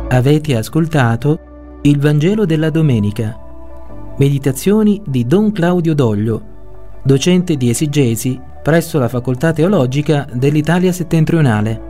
Avete ascoltato il Vangelo della Domenica. Meditazioni di Don Claudio Doglio, docente di esegesi presso la Facoltà Teologica dell'Italia Settentrionale.